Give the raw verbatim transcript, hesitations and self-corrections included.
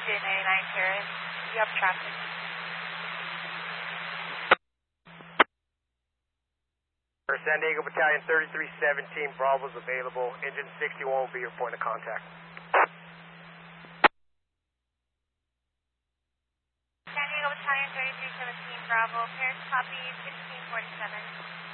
J ninety-nine Terrace. You have traffic. San Diego Battalion thirty-three seventeen, Bravo's available. Engine sixty-one will be your point of contact. San Diego Battalion thirty-three seventeen, Bravo. Paris copy sixteen forty-seven.